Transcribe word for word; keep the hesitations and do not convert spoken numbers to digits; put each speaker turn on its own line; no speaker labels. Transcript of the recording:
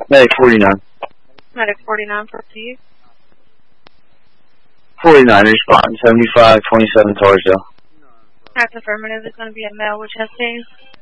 Medic forty-nine.
Medic forty-nine, proceed.
forty-nine, respond. seventy-five twenty-seven Torresdale.
That's affirmative. It's going to be a male with chest pain.